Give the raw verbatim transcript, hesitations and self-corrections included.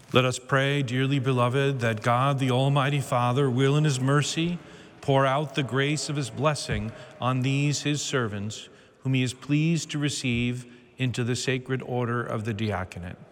Let us pray, dearly beloved, that God, the Almighty Father, will in his mercy pour out the grace of his blessing on these his servants, whom he is pleased to receive into the sacred order of the diaconate.